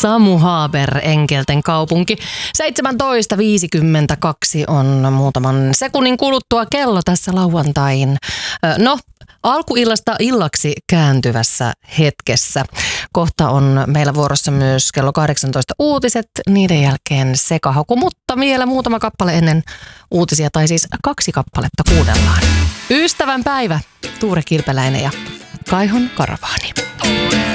Samu Haber, Enkelten kaupunki. 17.52 on muutaman sekunnin kuluttua kello tässä lauantain. Alkuillasta illaksi kääntyvässä hetkessä. Kohta on meillä vuorossa myös kello 18 uutiset, niiden jälkeen sekahaku, mutta vielä muutama kappale ennen uutisia, tai siis 2 kappaletta kuunnellaan. Ystävän päivä, Tuure Kilpeläinen ja Kaihon Karavaani.